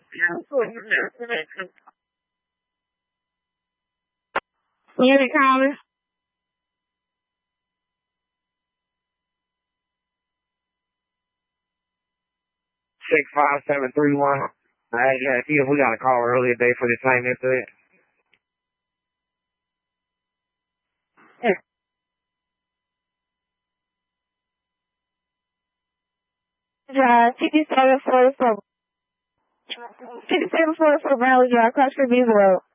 Unit caller. 65731. Yeah, see if we got a call earlier today for the same incident. Yeah. 5744. 5744 Valley Drive, across from Beaver Road.